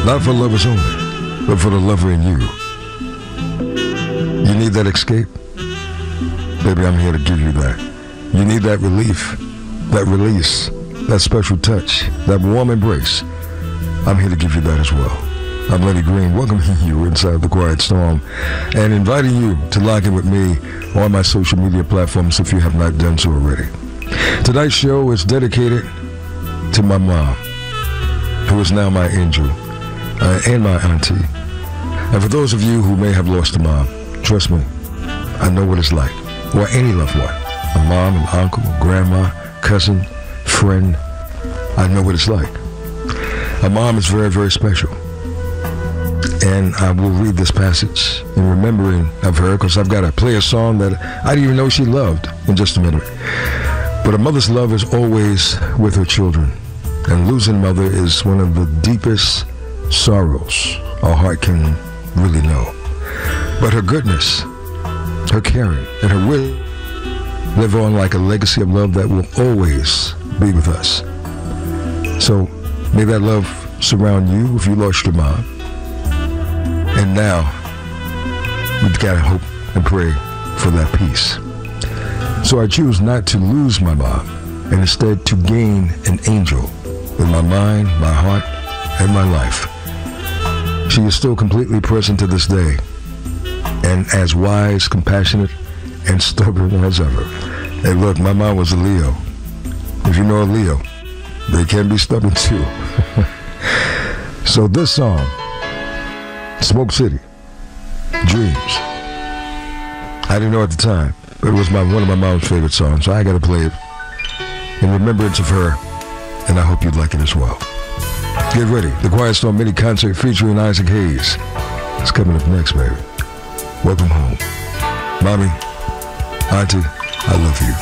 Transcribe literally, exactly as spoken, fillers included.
Not for lovers only, but for the lover in you. You need that escape? Baby, I'm here to give you that. You need that relief, that release, that special touch, that warm embrace. I'm here to give you that as well. I'm Lenny Green, welcoming you inside the Quiet Storm and inviting you to log in with me on my social media platforms if you have not done so already. Tonight's show is dedicated to my mom, who is now my angel, uh, and my auntie. And for those of you who may have lost a mom, trust me, I know what it's like. Or any loved one, a mom, an uncle, grandma, cousin, friend. I know what it's like. A mom is very, very special. And I will read this passage in remembering of her, because I've got to play a song that I didn't even know she loved in just a minute. But a mother's love is always with her children. And losing mother is one of the deepest sorrows our heart can really know. But her goodness, her caring, and her will live on like a legacy of love that will always be with us. So may that love surround you if you lost your mom. And now, we've got to hope and pray for that peace. So I choose not to lose my mom, and instead to gain an angel in my mind, my heart, and my life. She is still completely present to this day, and as wise, compassionate, and stubborn as ever. Hey, look, my mom was a Leo. If you know a Leo, they can be stubborn too. So this song, Smoke City, Dreams. I didn't know at the time, but it was my, one of my mom's favorite songs, so I got to play it in remembrance of her, and I hope you'd like it as well. Get ready. The Quiet Storm mini concert featuring Isaac Hayes is coming up next, baby. Welcome home. Mommy, Auntie, I love you.